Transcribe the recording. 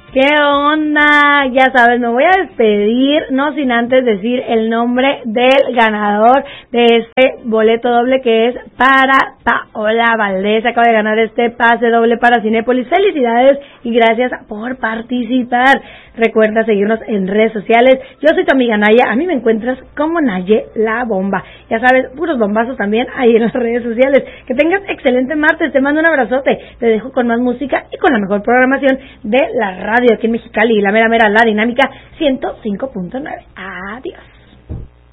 ¿Qué onda? Ya sabes, me voy a despedir, no sin antes decir el nombre del ganador de este boleto doble que es para Paola Valdés. Acaba de ganar este pase doble para Cinépolis. Felicidades y gracias por participar. Recuerda seguirnos en redes sociales. Yo soy tu amiga Naya. A mí me encuentras como Naye la Bomba. Ya sabes, puros bombazos también ahí en las redes sociales. Que tengas excelente martes. Te mando un abrazote. Te dejo con más música y con la mejor programación de la radio aquí en Mexicali y la mera la dinámica 105.9. Adiós.